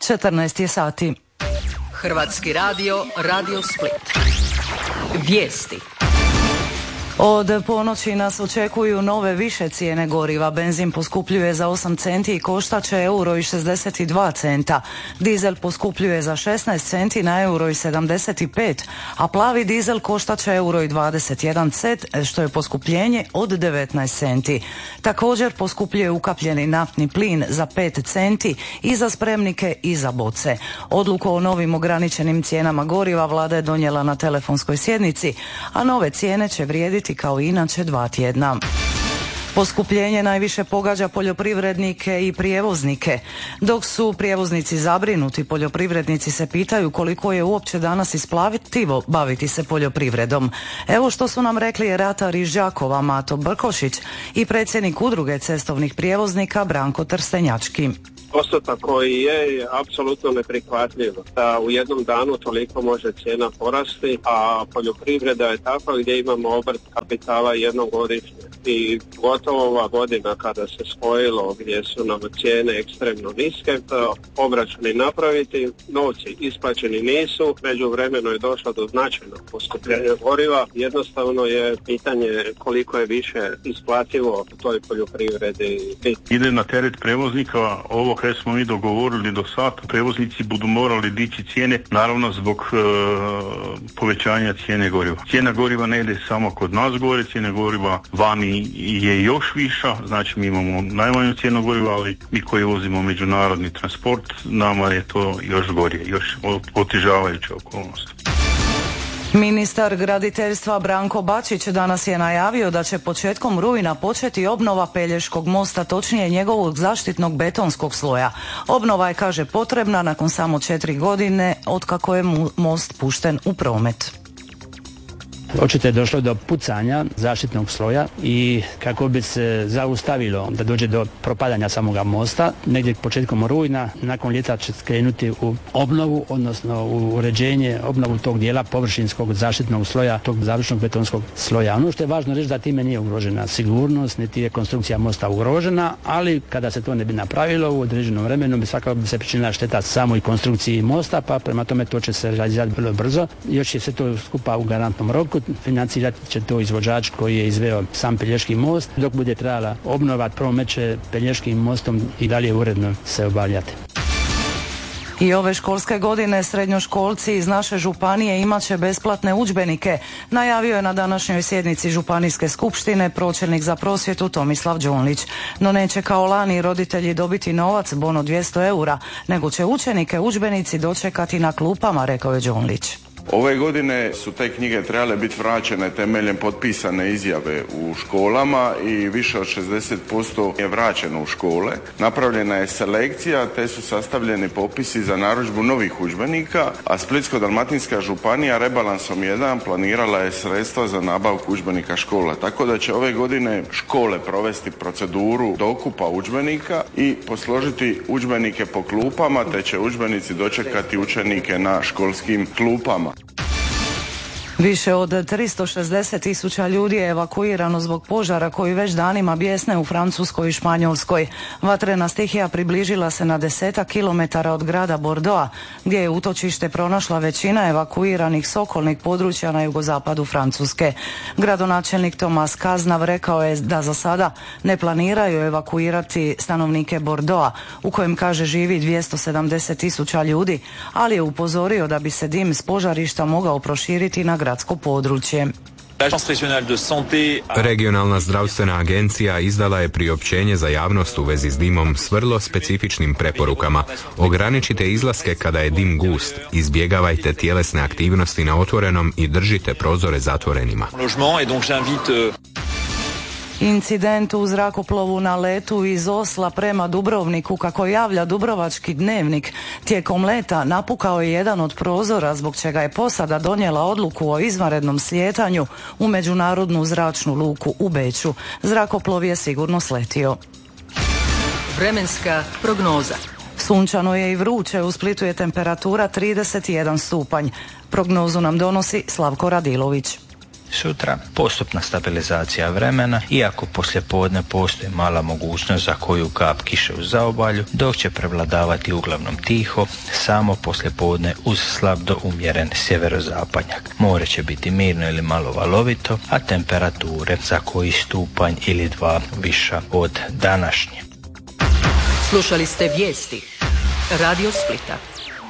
14 je sati. Hrvatski radio, Radio Split. Vijesti. Od ponoći nas očekuju nove više cijene goriva. Benzin poskupljuje za 8 centi i koštat će €1,62. Dizel poskupljuje za 16 centi na €1,75, a plavi dizel koštat će €1,21, što je poskupljenje od 19 centi. Također poskupljuje ukapljeni naftni plin za 5 centi i za spremnike i za boce. Odluku o novim ograničenim cijenama goriva vlada je donijela na telefonskoj sjednici, a nove cijene će vrijediti kao inače 2 tjedna. Poskupljenje najviše pogađa poljoprivrednike i prijevoznike. Dok su prijevoznici zabrinuti, poljoprivrednici se pitaju koliko je uopće danas isplativo baviti se poljoprivredom. Evo što su nam rekli ratar iz Đakova Mato Brkošić i predsjednik udruge cestovnih prijevoznika Branko Trstenjački. Postotak koji je apsolutno neprihvatljiv, da u jednom danu toliko može cijena porasti, a poljoprivreda je takva gdje imamo obrt kapitala jednogodišnje. I gotovo ova godina kada se spojilo gdje su nam cijene ekstremno niske, obračuni napraviti, novci isplaćeni nisu, međuvremeno je došlo do značajnog poskupljenja goriva. Jednostavno je pitanje koliko je više isplativo u toj poljoprivredi. Ide na teret prevoznika ovo kad smo mi dogovorili do sada, prevoznici budu morali dići cijene, naravno zbog povećanja cijene goriva. Cijena goriva ne ide samo kod nas gore, cijena goriva vani je još viša, znači mi imamo najmanju cijenu goriva, ali mi koji vozimo međunarodni transport, nama je to još gorije, još otežavajuća okolnost. Ministar graditeljstva Branko Bačić danas je najavio da će početkom rujna početi obnova Pelješkog mosta, točnije njegovog zaštitnog betonskog sloja. Obnova je, kaže, potrebna nakon samo 4 godine otkako je most pušten u promet. Očito je došlo do pucanja zaštitnog sloja i kako bi se zaustavilo da dođe do propadanja samoga mosta, negdje početkom rujna, nakon ljeta će krenuti u obnovu, odnosno u uređenje, obnovu tog dijela površinskog zaštitnog sloja, tog završnog betonskog sloja. Ono što je važno reći da time nije ugrožena sigurnost, niti je konstrukcija mosta ugrožena, ali kada se to ne bi napravilo u određenom vremenu bi svakako bi se pričinila šteta samoj konstrukciji mosta, pa prema tome to će se realizirati vrlo brzo. Još je sve to skupa u garantnom roku. Financirati će to izvođač koji je izveo sam Pelješki most. Dok bude trajala obnova, promet će Pelješkim mostom i dalje uredno se obavljati. I ove školske godine srednjoškolci iz naše županije imat će besplatne udžbenike, najavio je na današnjoj sjednici županijske skupštine pročelnik za prosvjetu Tomislav Đonlić. No neće kao lani roditelji dobiti novac, bono 200 eura, nego će učenike udžbenici dočekati na klupama, rekao je Đonlić. Ove godine su te knjige trebale biti vraćene temeljem potpisane izjave u školama i više od 60% je vraćeno u škole. Napravljena je selekcija te su sastavljeni popisi za narudžbu novih udžbenika, a Splitsko-dalmatinska županija rebalansom 1 planirala je sredstva za nabavku udžbenika škola. Tako da će ove godine škole provesti proceduru dokupa udžbenika i posložiti udžbenike po klupama, te će udžbenici dočekati učenike na školskim klupama. Više od 360.000 ljudi je evakuirano zbog požara koji već danima bijesne u Francuskoj i Španjolskoj. Vatrena stihija približila se na 10 kilometara od grada Bordeauxa, gdje je utočište pronašla većina evakuiranih s okolnih područja na jugozapadu Francuske. Gradonačelnik Tomas Kaznav rekao je da za sada ne planiraju evakuirati stanovnike Bordeauxa, u kojem, kaže, živi 270.000 ljudi, ali je upozorio da bi se dim s požarišta mogao proširiti na gradsko područje. Regionalna zdravstvena agencija izdala je priopćenje za javnost u vezi s dimom s vrlo specifičnim preporukama. Ograničite izlaske kada je dim gust, izbjegavajte tjelesne aktivnosti na otvorenom i držite prozore zatvorenima. Incident u zrakoplovu na letu iz Osla prema Dubrovniku, kako javlja Dubrovački dnevnik, tijekom leta napukao je jedan od prozora, zbog čega je posada donijela odluku o izvanrednom slijetanju u međunarodnu zračnu luku u Beču. Zrakoplov je sigurno sletio. Vremenska prognoza. Sunčano je i vruće, u Splitu je temperatura 31 stupanj. Prognozu nam donosi Slavko Radilović. Sutra postupna stabilizacija vremena, iako poslijepodne postoji mala mogućnost za koju kap kiše u zaobalju, dok će prevladavati uglavnom tiho, samo poslijepodne uz slab do umjeren sjeverozapadnjak. More će biti mirno ili malo valovito, a temperature za koji stupanj ili dva viša od današnje. Slušali ste vijesti Radio Splita.